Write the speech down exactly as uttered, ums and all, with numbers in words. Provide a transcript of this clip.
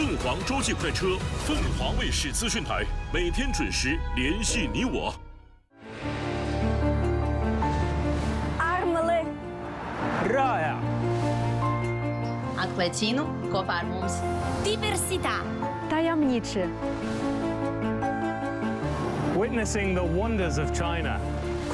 凤凰洲际快车，凤凰卫视资讯台，每天准时联系你我。 Armele. Rāja. Atklācīnu kopā ar mums. Diversità. Tajemniczy. Witnessing the wonders of China.